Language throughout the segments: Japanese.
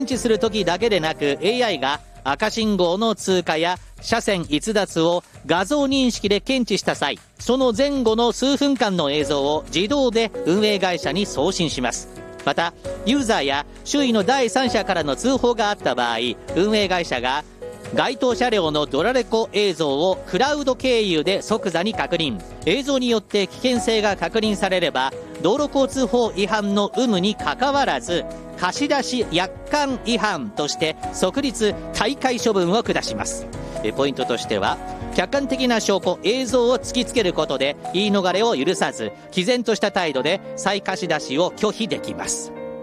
知するときだけでなく AI が赤信号の通過や車線逸脱を画像認識で検知した際、その前後の数分間の映像を自動で運営会社に送信します。またユーザーや周囲の第三者からの通報があった場合、運営会社が該当車両のドラレコ映像をクラウド経由で即座に確認。映像によって危険性が確認されれば、道路交通法違反の有無にかかわらず貸し出し約款違反として即日退会処分を下します。ポイントとしては、客観的な証拠映像を突きつけることで言い逃れを許さず、毅然とした態度で再貸し出しを拒否できます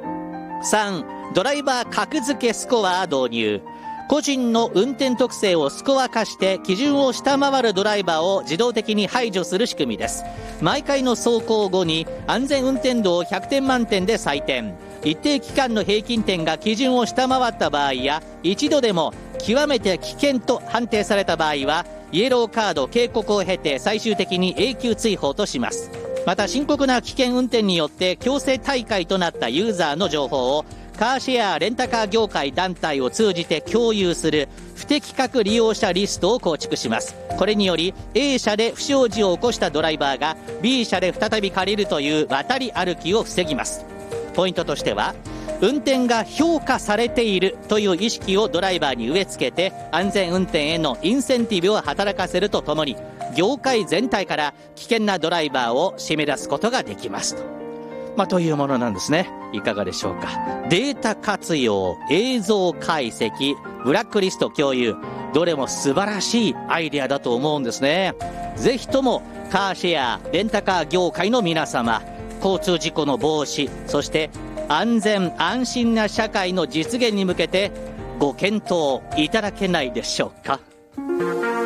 。3、ドライバー格付けスコア導入。個人の運転特性をスコア化して基準を下回るドライバーを自動的に排除する仕組みです。毎回の走行後に安全運転度を100点満点で採点。一定期間の平均点が基準を下回った場合や、一度でも極めて危険と判定された場合はイエローカード警告を経て最終的に永久追放とします。また深刻な危険運転によって強制退会となったユーザーの情報をカーシェアレンタカー業界団体を通じて共有する不適格利用者リストを構築します。これにより A 社で不祥事を起こしたドライバーが B 社で再び借りるという渡り歩きを防ぎます。ポイントとしては、運転が評価されているという意識をドライバーに植え付けて安全運転へのインセンティブを働かせるとともに、業界全体から危険なドライバーを締め出すことができますというものなんですね。いかがでしょうか。データ活用、映像解析、ブラックリスト共有、どれも素晴らしいアイデアだと思うんですね。ぜひともカーシェアレンタカー業界の皆様、交通事故の防止、そして安全安心な社会の実現に向けてご検討いただけないでしょうか。